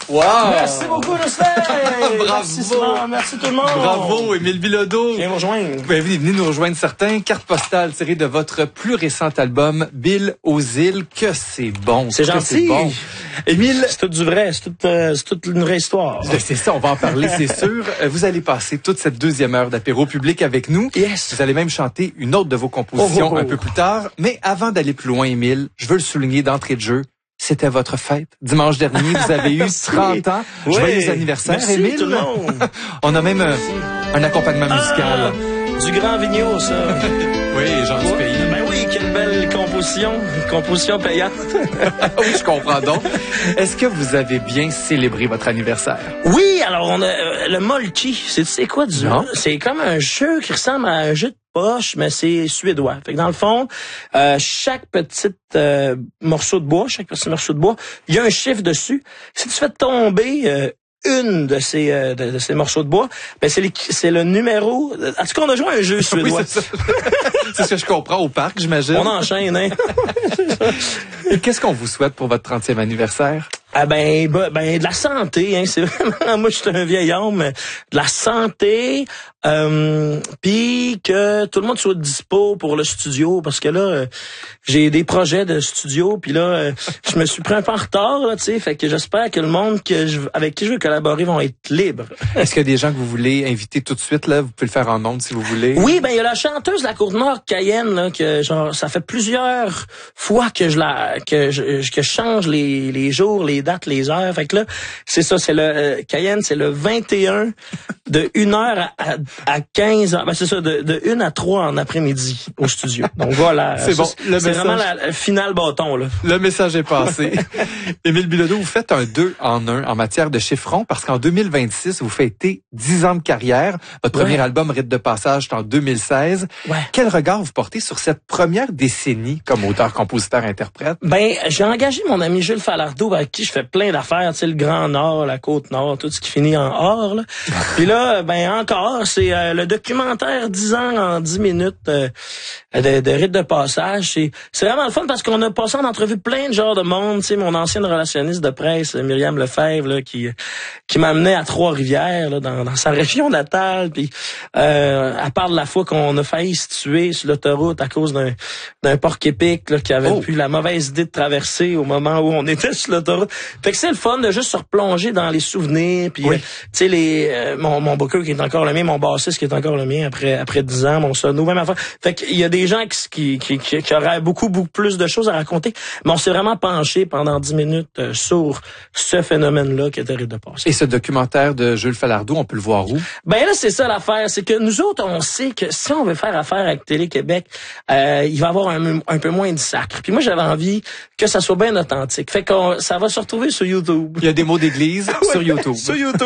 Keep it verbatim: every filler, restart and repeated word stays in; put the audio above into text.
Wow! Merci beaucoup, Jocelyn! Bravo! Merci, Simon. Merci tout le monde! Bravo, Émile Bilodeau! Viens vous rejoindre. Ben, venez, venez nous rejoindre certains. Carte postale tirée de votre plus récent album, Bill aux îles. Que c'est bon! C'est que gentil! C'est bon. Émile... C'est tout du vrai, c'est toute, euh, c'est toute une vraie histoire. C'est ça, on va en parler, c'est sûr. Vous allez passer toute cette deuxième heure d'apéro public avec nous. Yes! Vous allez même chanter une autre de vos compositions Oh, oh, oh. un peu plus tard. Mais avant d'aller plus loin, Émile, je veux le souligner d'entrée de jeu. C'était votre fête. Dimanche dernier, vous avez eu trente ans. Oui. Joyeux anniversaire, Merci, Émile. tout le monde. On a même un, un accompagnement musical. Ah, du grand Vigneault, ça. Oui, les gens du pays. Ben oui, quelle belle composition. Composition payante. Oui, je comprends donc. Est-ce que vous avez bien célébré votre anniversaire? Oui, alors on a euh, le Molki. C'est c'est quoi du Non. C'est comme un jeu qui ressemble à un jeu de poche, mais c'est suédois. Fait que dans le fond, euh, chaque petite euh, morceau de bois, chaque petit morceau de bois, il y a un chiffre dessus. Si tu fais tomber euh, une de ces euh, de, de ces morceaux de bois, ben c'est les, c'est le numéro. En tout cas, on a joué à un jeu suédois. Oui, c'est ça. C'est ce que je comprends au parc, j'imagine. On enchaîne, hein. Et qu'est-ce qu'on vous souhaite pour votre trentième anniversaire? Ah ben, ben, ben de la santé, hein, c'est vraiment, moi je suis un vieil homme, mais de la santé, euh, puis que tout le monde soit dispo pour le studio, parce que là, euh, j'ai des projets de studio, puis là, euh, je me suis pris un peu en retard, là, tu sais, fait que j'espère que le monde que je, avec qui je veux collaborer vont être libres. Est-ce qu'il y a des gens que vous voulez inviter tout de suite, là? Vous pouvez le faire en ondes si vous voulez. Oui, ben il y a la chanteuse de la Côte-Nord, Cayenne, là, que genre ça fait plusieurs fois que je la que je que je change les les jours, les dates, les heures. Fait que là, c'est ça, c'est le euh, Cayenne, c'est le vingt et un de une heure à, à, à quinze heures. Ben c'est ça, de, de une à trois en après-midi au studio. Donc voilà. C'est ça, bon. Le c'est message... vraiment la, la finale bâton, là. Le message est passé. Émile Bilodeau, vous faites un deux en un en matière de chiffrons parce qu'en deux mille vingt-six, vous fêtez dix ans de carrière. Votre Ouais. premier album, Rite de passage, c'est en deux mille seize. Ouais. Quel regard vous portez sur cette première décennie comme auteur, compositeur, interprète? Ben, j'ai engagé mon ami Jules Falardeau avec qui je fais plein d'affaires, tu sais, le Grand Nord, la Côte-Nord, tout ce qui finit en or, là. Puis là, ben encore, c'est euh, le documentaire dix ans en dix minutes euh, de, de Rite de passage. C'est, c'est vraiment le fun parce qu'on a passé en entrevue plein de genres de monde, tu sais, mon ancienne relationniste de presse, Myriam Lefebvre, là, qui qui m'amenait à Trois-Rivières, là, dans, dans sa région natale, puis euh, à part de la fois qu'on a failli se tuer sur l'autoroute à cause d'un d'un porc-épic là, qui avait Oh. eu la mauvaise idée de traverser au moment où on était sur l'autoroute. Fait que c'est le fun de juste se replonger dans les souvenirs, puis Oui. euh, tu sais les euh, mon mon booker qui est encore le mien, mon bassiste qui est encore le mien après après dix ans, mon sono, même affaire. Fait qu'il y a des gens qui qui qui, qui auraient beaucoup beaucoup plus de choses à raconter, mais on s'est vraiment penché pendant dix minutes euh, sur ce phénomène-là qui était Rite de passage. Et ce documentaire de Jules Falardeau, on peut le voir où? Ben là, c'est ça l'affaire, c'est que nous autres, on sait que si on veut faire affaire avec Télé-Québec, euh, il va y avoir un, un peu moins de sacre. Puis moi, j'avais envie que ça soit bien authentique. Fait que ça va se retrouver sur YouTube. Il y a des mots d'église sur YouTube. Sur YouTube.